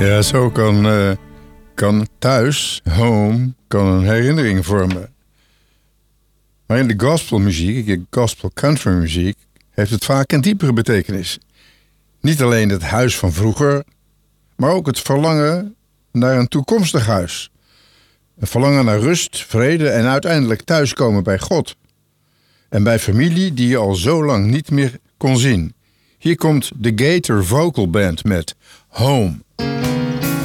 Ja, zo kan thuis, home, kan een herinnering vormen. Maar in de gospelmuziek, de gospel country muziek, heeft het vaak een diepere betekenis. Niet alleen het huis van vroeger, maar ook het verlangen naar een toekomstig huis. Een verlangen naar rust, vrede en uiteindelijk thuiskomen bij God. En bij familie die je al zo lang niet meer kon zien. Hier komt de Gator Vocal Band met Home.